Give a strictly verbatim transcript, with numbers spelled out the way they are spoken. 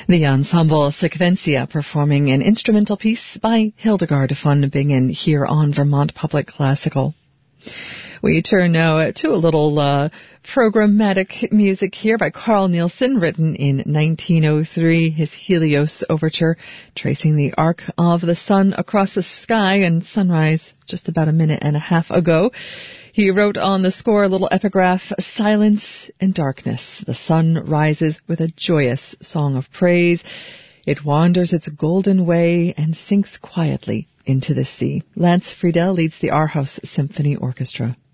The ensemble Sequencia performing an instrumental piece by Hildegard von Bingen here on Vermont Public Classical. We turn now to a little uh, programmatic music here by Carl Nielsen, written in nineteen oh three, his Helios Overture, tracing the arc of the sun across the sky and sunrise just about a minute and a half ago. He wrote on the score a little epigraph, "Silence and darkness. The sun rises with a joyous song of praise. It wanders its golden way and sinks quietly into the sea." Lance Friedel leads the Aarhus Symphony Orchestra.